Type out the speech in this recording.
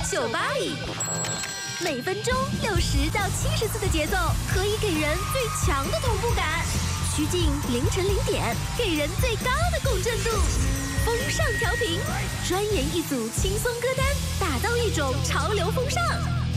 秀吧里，每分钟60到70次的节奏，可以给人最强的同步感。虚静凌晨0点，给人最高的共振度。风尚调频，专研一组轻松歌单，打造一种潮流风尚。